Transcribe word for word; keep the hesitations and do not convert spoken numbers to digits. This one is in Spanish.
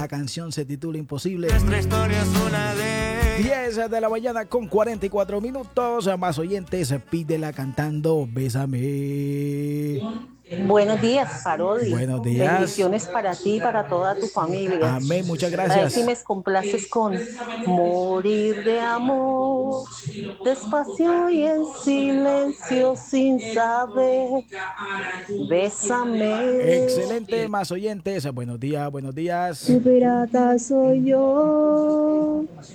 La canción se titula Imposible. Nuestra historia es una de diez de la mañana con cuarenta y cuatro minutos. Más oyentes, pídela cantando Bésame. Buenos días, Parodi. Buenos días. Bendiciones para ti y para toda tu familia. Amén, muchas A ver gracias. si me complaces con morir de amor, despacio y en silencio sin saber. Bésame. Excelente, más oyentes. Buenos días, buenos días. Tu pirata soy yo.